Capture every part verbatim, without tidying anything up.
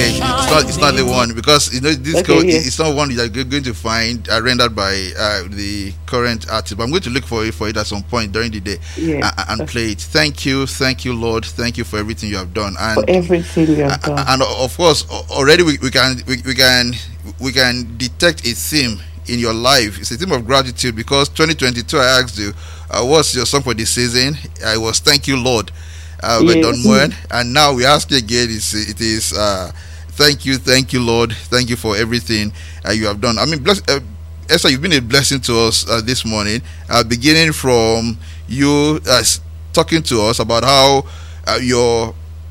mean, it's not it's not the one, because you know this Okay, code, yeah. it's not one that you're going to find uh, rendered by uh, the current artist. But I'm going to look for it for it at some point during the day, Yeah. uh, and play it. Thank you, thank you, Lord, thank you for everything you have done, For and everything you have uh, done. and of course a- already we, we can we, we can we can detect a theme in your life. It's a theme of gratitude, because twenty twenty-two, I asked you, uh, what's your song for this season? I was Thank You, Lord, uh, by Don Yes. Moen. And now we ask you again, it's, it is uh, thank you, thank you, Lord, thank you for everything uh, you have done. I mean, bless, uh, Esther, you've been a blessing to us uh, this morning, uh, beginning from you uh, s- talking to us about how uh, your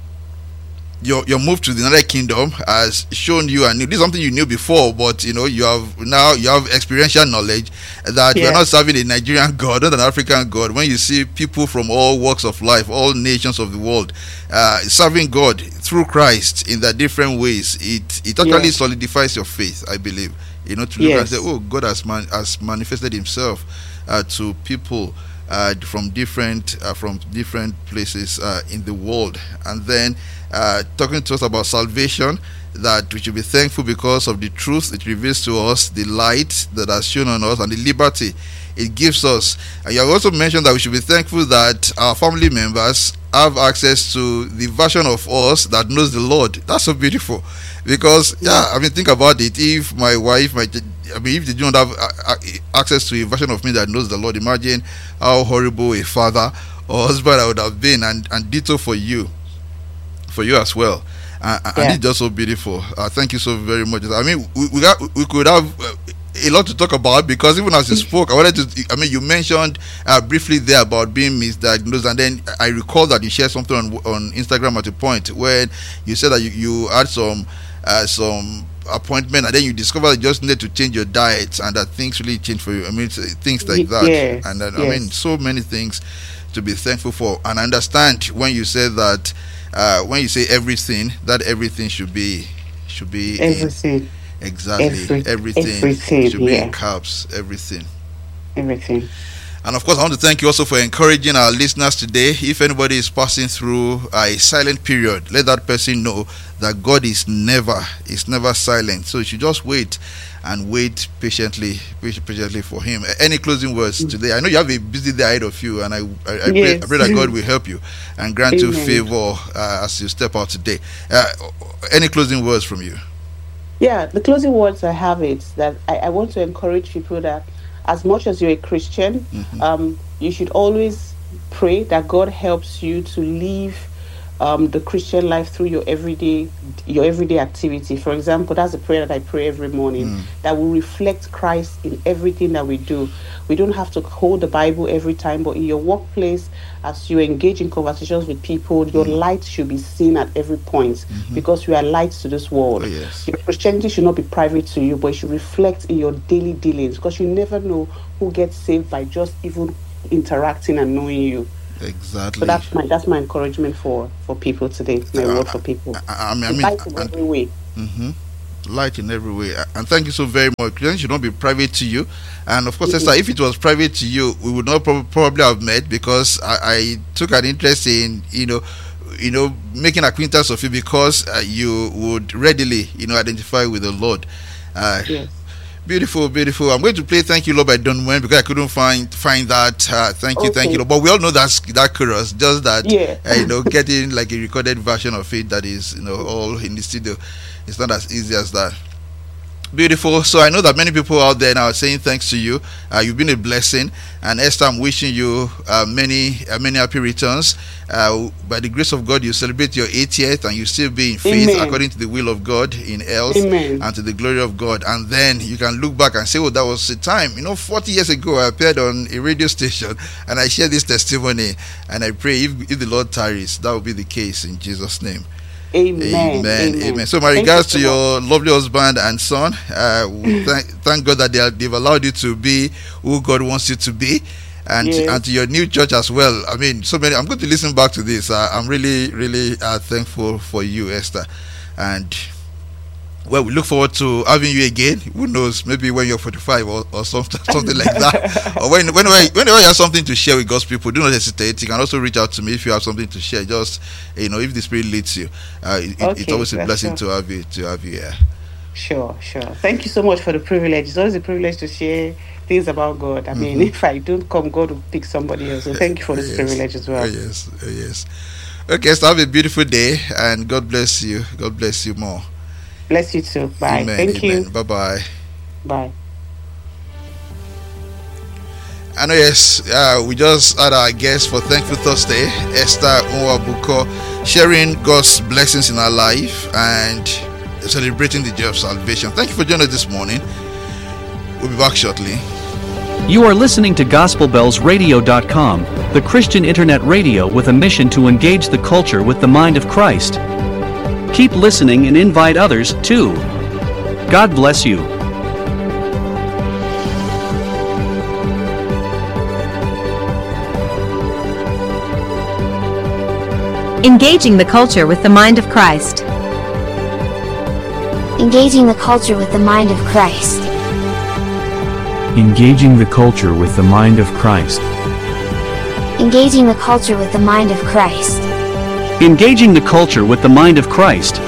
your your move to the United Kingdom has shown you, and this is something you knew before, but you know you have now you have experiential knowledge that we're Yeah. not serving a Nigerian God, not an African God. When you see people from all walks of life, all nations of the world, uh, serving God through Christ in their different ways, it it actually Yeah. solidifies your faith, I believe. You know, to look and Yes. say, oh, God has man, has manifested Himself uh, to people uh, from different uh, from different places uh, in the world, and then uh, talking to us about salvation, that we should be thankful because of the truth it reveals to us, the light that has shone on us, and the liberty it gives us. And you have also mentioned that we should be thankful that our family members have access to the version of us that knows the Lord. That's so beautiful, because yeah, I mean, think about it. If my wife, my I mean, if they don't have uh, uh, access to a version of me that knows the Lord, imagine how horrible a father or husband I would have been, and and ditto for you, for you as well. Uh, and Yeah. it's just so beautiful. Uh, thank you so very much. I mean, we we, got, we could have uh, a lot to talk about, because even as you spoke, I wanted to. I mean, you mentioned uh, briefly there about being misdiagnosed, and then I recall that you shared something on on Instagram at a point where you said that you, you had some uh, some appointment, and then you discovered you just needed to change your diet, and that things really changed for you. I mean, it's, uh, things like that, Yes, and then, I yes. mean, so many things to be thankful for. And I understand when you say that. Uh, when you say everything, that everything should be should be in, Everything. exactly Every- everything, everything, should be in yeah. caps, everything. Everything. And of course, I want to thank you also for encouraging our listeners today. If anybody is passing through a silent period, let that person know that God is never is never silent. So you should just wait and wait patiently, wait patiently for Him. Any closing words today? I know you have a busy day ahead of you, and I I, I, pray, Yes. I pray that God will help you and grant you Amen. favor uh, as you step out today. Uh, any closing words from you? Yeah, the closing words I have is that I, I want to encourage people that as much as you're a Christian, Mhm. um, you should always pray that God helps you to live um, the Christian life through your everyday your everyday activity. For example, that's a prayer that I pray every morning, Mm. that will reflect Christ in everything that we do. We don't have to hold the Bible every time, but in your workplace, as you engage in conversations with people, your light should be seen at every point, because you are light to this world. Oh, yes. Your Christianity should not be private to you, but it should reflect in your daily dealings, because you never know who gets saved by just even interacting and knowing you. Exactly. So that's my that's my encouragement for for people today. My Uh, word for people. I, I mean, I mean, Light in and- every way. hmm light in every way. And thank you so very much. Christianity should not be private to you. And of course, Mhm. Esther, if it was private to you, we would not prob- probably have met, because I, I took an interest in, you know, you know, making acquaintance of you, because uh, you would readily, you know, identify with the Lord. Uh, Yes. Beautiful, beautiful. I'm going to play "Thank You, Lord" by Don Moen, because I couldn't find find that. Uh, thank you, thank Okay. you, Lord. But we all know that's that chorus. Just that, Yeah. uh, you know, getting like a recorded version of it that is, you know, all in the studio. It's not as easy as that. Beautiful. So I know that many people out there now are saying thanks to you. Uh, you've been a blessing, and Esther, I'm wishing you uh, many, uh, many happy returns. Uh, by the grace of God, you celebrate your eightieth, and you still be in faith Amen. according to the will of God, in health, Amen. and to the glory of God. And then you can look back and say, "Oh, that was a time. You know, forty years ago, I appeared on a radio station, and I shared this testimony." And I pray, if, if the Lord tarries, that will be the case in Jesus' name. Amen. Amen. Amen. Amen. So my Thank regards you to so much. your lovely husband and son. Uh, we thank, thank God that they are, they've allowed you to be who God wants you to be. And, Yes. and to your new church as well. I mean, so many. I'm going to listen back to this. Uh, I'm really, really uh, thankful for you, Esther. And well, we look forward to having you again. Who knows? Maybe when you're forty-five or, or something, something like that. Or when, whenever, whenever you have something to share with God's people, do not hesitate. You can also reach out to me if you have something to share. Just, you know, if the Spirit leads you, uh, it, okay, it's always a blessing sure. to have you to have you here. Sure, sure. Thank you so much for the privilege. It's always a privilege to share things about God. I mm-hmm. mean, if I don't come, God will pick somebody else. So thank you for this yes. privilege as well. Oh, yes, oh, yes. Okay, so have a beautiful day, and God bless you. God bless you more. Bless you too. Bye. Amen, Thank amen. you. Bye-bye. Bye. I know, yes, uh, we just had our guest for Thankful Thursday, Esther Nwabuko, sharing God's blessings in our life and celebrating the joy of salvation. Thank you for joining us this morning. We'll be back shortly. You are listening to Gospel Bells Radio dot com, the Christian internet radio with a mission to engage the culture with the mind of Christ. Keep listening and invite others, too. God bless you. Engaging the culture with the mind of Christ. Engaging the culture with the mind of Christ. Engaging the culture with the mind of Christ. Engaging the culture with the mind of Christ. Engaging the culture with the mind of Christ.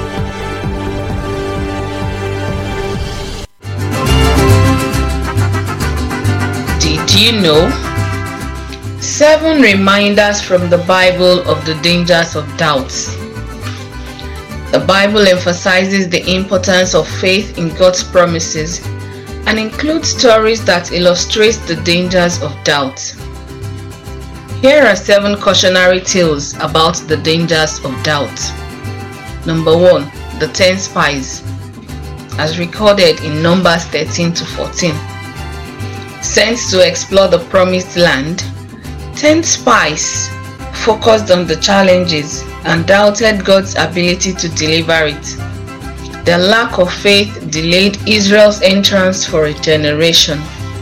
Did you know? Seven reminders from the Bible of the dangers of doubts. The Bible emphasizes the importance of faith in God's promises and includes stories that illustrate the dangers of doubt. Here are seven cautionary tales about the dangers of doubt. Number one, the ten spies, as recorded in Numbers thirteen to fourteen. Sent to explore the promised land, ten spies focused on the challenges and doubted God's ability to deliver it. Their lack of faith delayed Israel's entrance for a generation.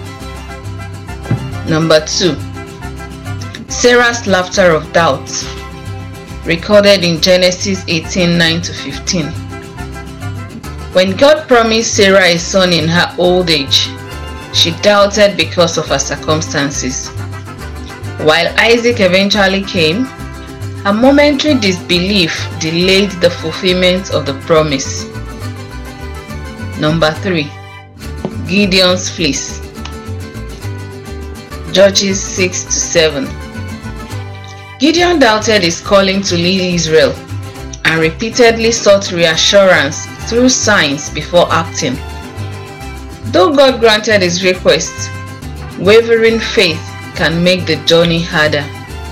Number two, Sarah's laughter of doubt, recorded in Genesis eighteen, nine to fifteen. When God promised Sarah a son in her old age, she doubted because of her circumstances. While Isaac eventually came, her momentary disbelief delayed the fulfillment of the promise. Number three, Gideon's fleece, Judges six to seven. Gideon doubted his calling to lead Israel and repeatedly sought reassurance through signs before acting. Though God granted his request, wavering faith can make the journey harder.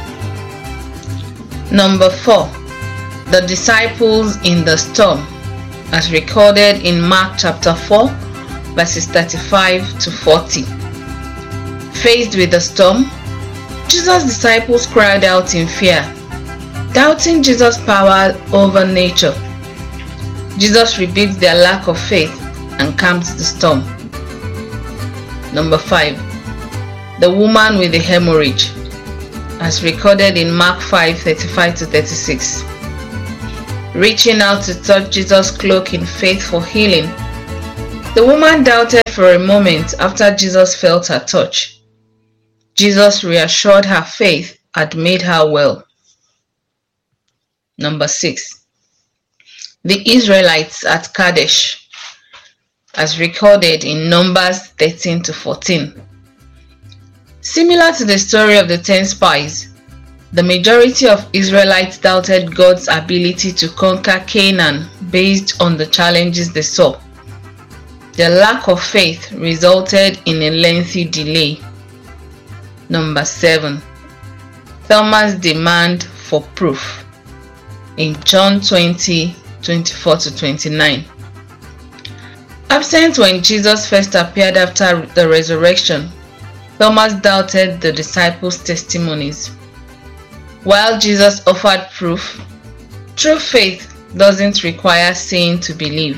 Number four, the disciples in the storm, as recorded in Mark chapter four, verses thirty-five to forty. Faced with the storm, Jesus' disciples cried out in fear, doubting Jesus' power over nature. Jesus rebuked their lack of faith and calmed the storm. Number five, the woman with the hemorrhage, as recorded in Mark five, thirty-five to thirty-six. Reaching out to touch Jesus' cloak in faith for healing, the woman doubted for a moment after Jesus felt her touch. Jesus reassured her faith had made her well. Number six, the Israelites at Kadesh, as recorded in Numbers thirteen to fourteen. Similar to the story of the ten spies, the majority of Israelites doubted God's ability to conquer Canaan based on the challenges they saw. Their lack of faith resulted in a lengthy delay. Number seven, Thomas' demand for proof, in John twenty, twenty-four to twenty-nine. Absent when Jesus first appeared after the resurrection, Thomas doubted the disciples' testimonies. While Jesus offered proof, true faith doesn't require seeing to believe.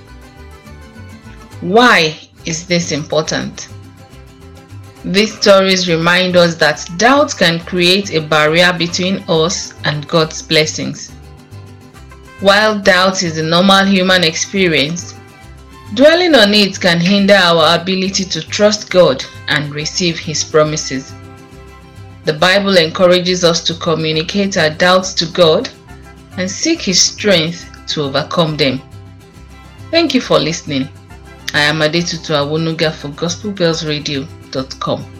Why is this important? These stories remind us that doubt can create a barrier between us and God's blessings. While doubt is a normal human experience, dwelling on it can hinder our ability to trust God and receive His promises. The Bible encourages us to communicate our doubts to God and seek His strength to overcome them. Thank you for listening. I am Adetutu Awonuga for Gospel Bells Radio dot com.